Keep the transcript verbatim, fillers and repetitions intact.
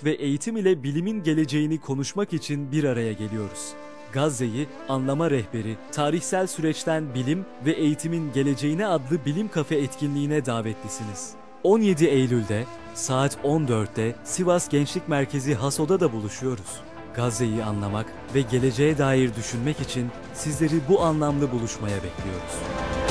ve eğitim ile bilimin geleceğini konuşmak için bir araya geliyoruz. Gazze'yi Anlama Rehberi, tarihsel süreçten bilim ve eğitimin geleceğine adlı bilim kafe etkinliğine davetlisiniz. on yedi Eylül'de saat on dörtte Sivas Gençlik Merkezi Haso'da da buluşuyoruz. Gazze'yi anlamak ve geleceğe dair düşünmek için sizleri bu anlamlı buluşmaya bekliyoruz.